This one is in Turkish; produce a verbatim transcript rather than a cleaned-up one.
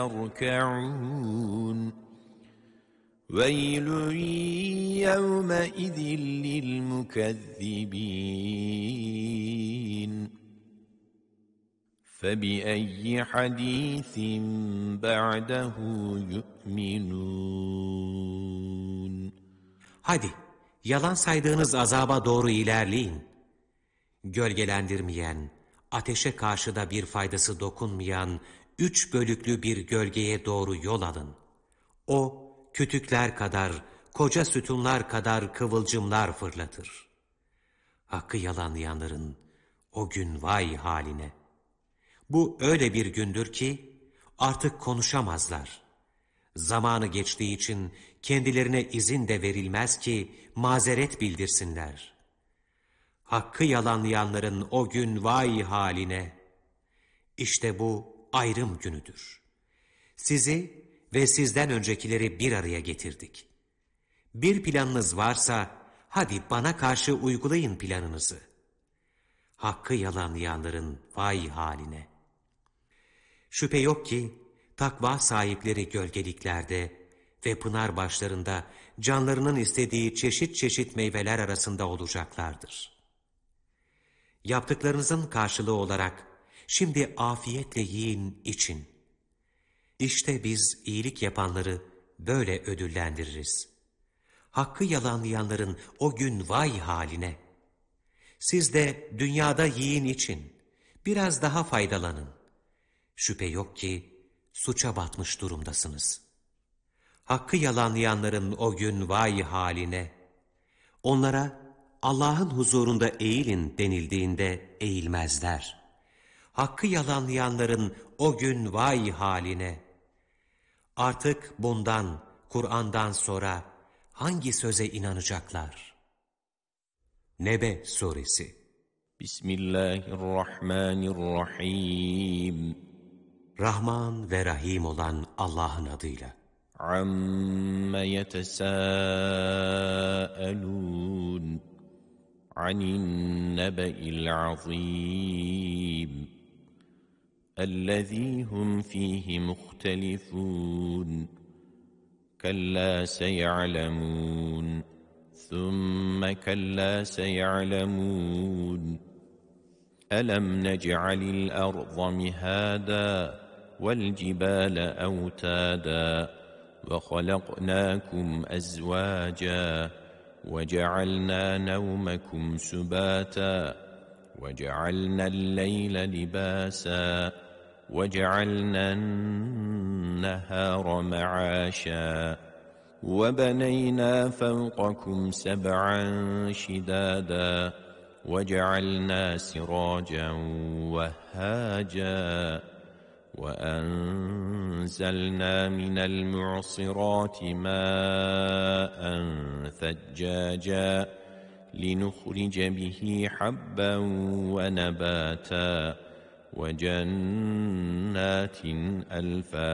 يركعون ويل يومئذ للمكذبين فبأي حديث بعده يؤمنون. Hadi, yalan saydığınız azaba doğru ilerleyin. Gölgelendirmeyen, ateşe karşı da bir faydası dokunmayan, üç bölüklü bir gölgeye doğru yol alın. O, kütükler kadar, koca sütunlar kadar kıvılcımlar fırlatır. Hakkı yalanlayanların o gün vay haline. Bu öyle bir gündür ki artık konuşamazlar. Zamanı geçtiği için kendilerine izin de verilmez ki mazeret bildirsinler. Hakkı yalanlayanların o gün vay haline. İşte bu ayrım günüdür. Sizi ve sizden öncekileri bir araya getirdik. Bir planınız varsa hadi bana karşı uygulayın planınızı. Hakkı yalanlayanların vay haline. Şüphe yok ki takva sahipleri gölgeliklerde ve pınar başlarında canlarının istediği çeşit çeşit meyveler arasında olacaklardır. Yaptıklarınızın karşılığı olarak şimdi afiyetle yiyin, için. İşte biz iyilik yapanları böyle ödüllendiririz. Hakkı yalanlayanların o gün vay haline. Siz de dünyada yiyin, için. Biraz daha faydalanın. Şüphe yok ki suça batmış durumdasınız. Hakkı yalanlayanların o gün vay haline. Onlara Allah'ın huzurunda eğilin denildiğinde eğilmezler. Hakkı yalanlayanların o gün vay haline. Artık bundan, Kur'an'dan sonra hangi söze inanacaklar? Nebe Suresi. Bismillahirrahmanirrahim. Rahman ve Rahim olan Allah'ın adıyla. Amma yetesâelûn anin nebe'il azîm ellezî hum fîhî muhtelifûn kellâ seya'lemûn thumme kellâ seya'lemûn elem nec'alil arda mihâdâ والجبال أوتادا وخلقناكم أزواجا وجعلنا نومكم سباتا وجعلنا الليل لباسا وجعلنا النهار معاشا وبنينا فوقكم سبعا شدادا وجعلنا سراجا وهاجا وأنزلنا من المعصرات ماء ثجاجا لنخرج به حبا ونباتا وجنات ألفافا